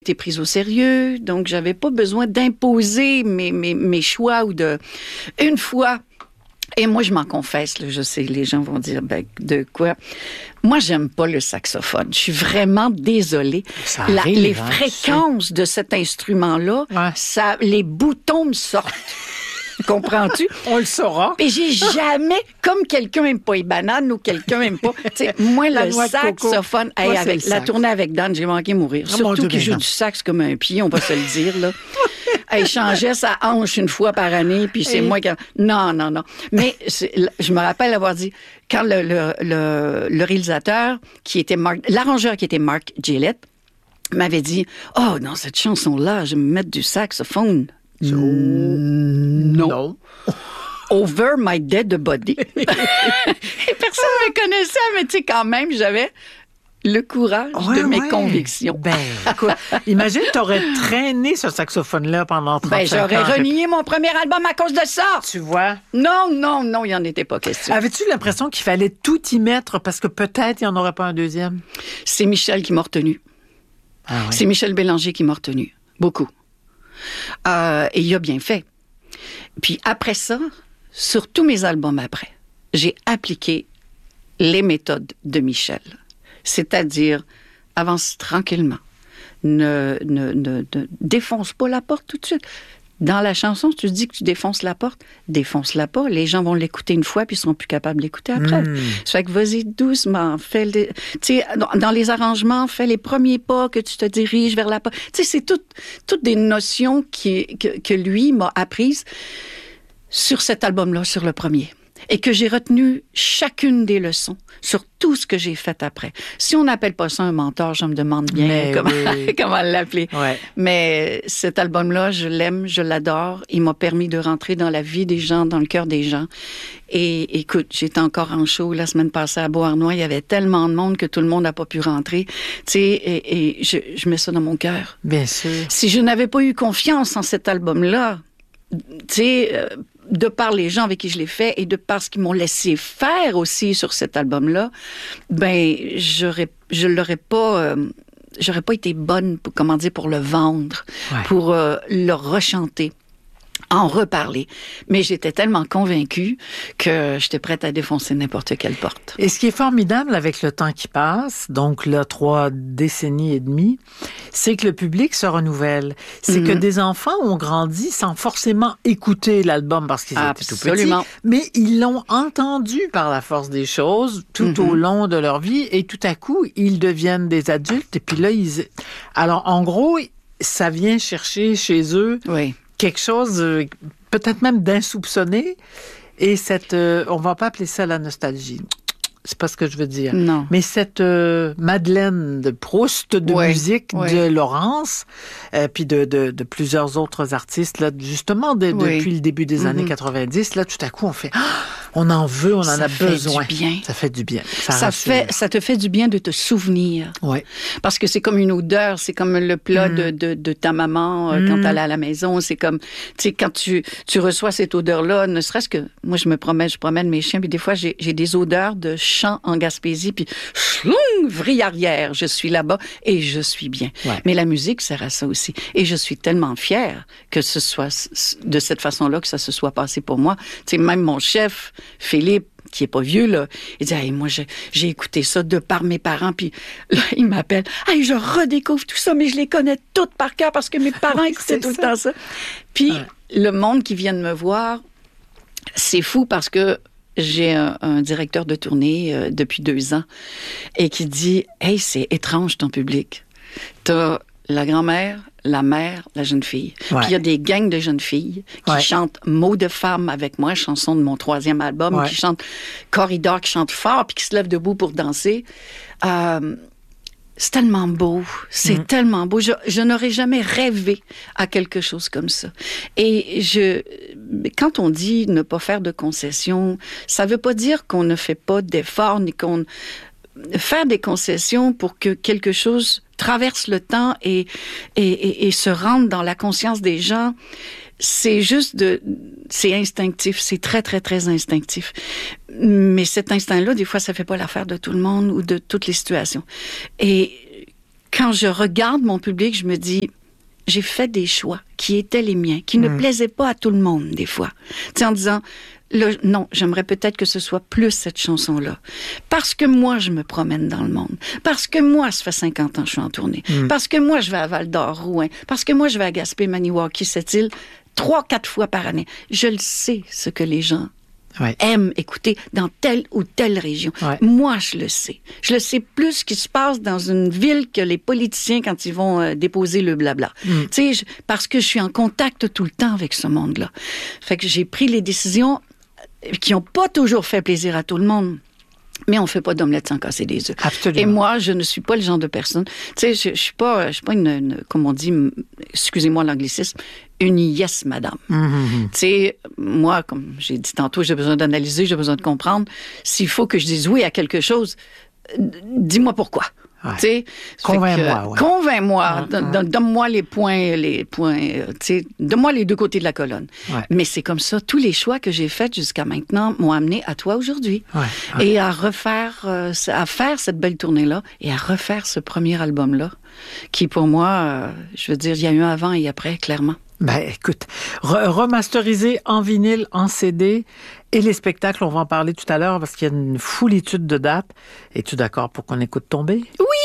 été prise au sérieux, donc j'avais pas besoin d'imposer mes choix ou de... Une fois, et moi je m'en confesse, là, je sais, les gens vont dire, ben, de quoi? Moi, j'aime pas le saxophone. Je suis vraiment désolée. Ça arrive, les fréquences de cet instrument-là, les boutons me sortent. Comprends-tu? On le saura. Et j'ai jamais, comme quelqu'un aime pas les bananes ou quelqu'un aime pas, tu sais, moi, le saxophone, hey, avec la tournée avec Dan, j'ai manqué mourir. Surtout qu'il joue du sax comme un pied, on va se le dire, là. Il changeait sa hanche une fois par année, puis c'est moi qui... Non. Mais je me rappelle avoir dit, quand le réalisateur, l'arrangeur qui était Mark Gillett, m'avait dit, « Oh, dans cette chanson-là, je vais me mettre du saxophone. » Non. Over my dead body. Et personne ne me connaissait, mais tu sais, quand même, j'avais le courage de mes convictions. Ben, écoute, imagine, t'aurais traîné ce saxophone-là pendant 35 ans. J'aurais renié mon premier album à cause de ça. Tu vois? Non, il n'y en était pas question. Avais-tu l'impression qu'il fallait tout y mettre parce que peut-être il n'y en aurait pas un deuxième? C'est Michel qui m'a retenu. Ah, oui. C'est Michel Bélanger qui m'a retenu. Beaucoup. Et il a bien fait. Puis après ça, sur tous mes albums après, j'ai appliqué les méthodes de Michel. C'est-à-dire, avance tranquillement. Ne défonce pas la porte tout de suite. Dans la chanson, tu dis que tu défonces la porte, défonce-la pas. Les gens vont l'écouter une fois puis ils seront plus capables d'écouter après. Ça fait que vas-y doucement, tu sais, dans les arrangements, fais les premiers pas que tu te diriges vers la porte. Tu sais, c'est toutes des notions que lui m'a apprises sur cet album-là, sur le premier. Et que j'ai retenu chacune des leçons sur tout ce que j'ai fait après. Si on n'appelle pas ça un mentor, je me demande bien comment l'appeler. Ouais. Mais cet album-là, je l'aime, je l'adore. Il m'a permis de rentrer dans la vie des gens, dans le cœur des gens. Et écoute, j'étais encore en show la semaine passée à Beauharnois. Il y avait tellement de monde que tout le monde n'a pas pu rentrer. Tu sais, et je mets ça dans mon cœur. Bien sûr. Si je n'avais pas eu confiance en cet album-là, tu sais... de par les gens avec qui je l'ai fait et de par ce qu'ils m'ont laissé faire aussi sur cet album-là, ben, j'aurais pas été bonne pour le vendre, pour le rechanter, en reparler. Mais j'étais tellement convaincue que j'étais prête à défoncer n'importe quelle porte. Et ce qui est formidable avec le temps qui passe, donc là, 3 décennies et demie, c'est que le public se renouvelle. C'est que des enfants ont grandi sans forcément écouter l'album parce qu'ils étaient tout petits, mais ils l'ont entendu par la force des choses tout au long de leur vie et tout à coup, ils deviennent des adultes et puis là, alors en gros, ça vient chercher chez eux quelque chose peut-être même d'insoupçonné et on va pas appeler ça la nostalgie. C'est pas ce que je veux dire. Non. Mais cette Madeleine de Proust de musique de Laurence, puis de plusieurs autres artistes, là, justement, depuis le début des années 90, là, tout à coup, on fait... on en veut, on en a besoin. Ça fait du bien. Ça te fait du bien de te souvenir. Oui. Parce que c'est comme une odeur, c'est comme le plat de ta maman quand elle est à la maison. C'est comme, tu sais, quand tu reçois cette odeur-là, ne serait-ce que, moi, je promène mes chiens, puis des fois, j'ai des odeurs de champs en Gaspésie, puis vrille arrière, je suis là-bas et je suis bien. Ouais. Mais la musique sert à ça aussi. Et je suis tellement fière que ce soit de cette façon-là que ça se soit passé pour moi. Tu sais, même mon chef, Philippe, qui est pas vieux, là, il dit, hey, moi, j'ai écouté ça de par mes parents, puis là, il m'appelle, hey, je redécouvre tout ça, mais je les connais toutes par cœur parce que mes parents écoutaient tout le temps ça. Puis, le monde qui vient de me voir, c'est fou parce que j'ai un directeur de tournée depuis 2 ans et qui dit, hey, c'est étrange ton public. T'as la grand-mère, la mère, la jeune fille. Puis il y a des gangs de jeunes filles qui chantent Mots de femme avec moi, chanson de mon 3e album, qui chantent Corridor, qui chantent fort, puis qui se lèvent debout pour danser. C'est tellement beau. C'est tellement beau. Je n'aurais jamais rêvé à quelque chose comme ça. Et quand on dit ne pas faire de concessions, ça veut pas dire qu'on ne fait pas d'efforts, ni qu'on... Faire des concessions pour que quelque chose traverse le temps et se rende dans la conscience des gens, c'est c'est instinctif, c'est très, très, très instinctif. Mais cet instinct-là, des fois, ça fait pas l'affaire de tout le monde ou de toutes les situations. Et quand je regarde mon public, je me dis, j'ai fait des choix qui étaient les miens, qui ne plaisaient pas à tout le monde, des fois. Tu sais, en disant, non, j'aimerais peut-être que ce soit plus cette chanson-là. Parce que moi, je me promène dans le monde. Parce que moi, ça fait 50 ans que je suis en tournée. Parce que moi, je vais à Val-d'Or, Rouen. Parce que moi, je vais à Gaspé, Maniwaki, cette île, 3-4 fois par année. Je le sais, ce que les gens aiment écouter dans telle ou telle région. Moi, je le sais. Je le sais plus ce qui se passe dans une ville que les politiciens quand ils vont déposer le blabla. Tu sais, parce que je suis en contact tout le temps avec ce monde-là. Fait que j'ai pris les décisions qui n'ont pas toujours fait plaisir à tout le monde. Mais on fait pas d'omelette sans casser des œufs. Absolument. Et moi, je ne suis pas le genre de personne. Tu sais, je suis pas une, comme on dit, excusez-moi l'anglicisme, une yes madame. Tu sais, moi, comme j'ai dit tantôt, j'ai besoin d'analyser, j'ai besoin de comprendre. S'il faut que je dise oui à quelque chose, dis-moi pourquoi. Convainc-moi. Convainc-moi. Donne-moi les points, donne-moi les deux côtés de la colonne. Mais c'est comme ça. Tous les choix que j'ai faits jusqu'à maintenant m'ont amené à toi aujourd'hui. Et à à faire cette belle tournée-là et à refaire ce premier album-là, qui pour moi, je veux dire, il y a eu un avant et après, clairement. Ben, écoute, remasterisé en vinyle, en CD, et les spectacles, on va en parler tout à l'heure parce qu'il y a une foulitude de dates. Es-tu d'accord pour qu'on écoute Tomber? Oui!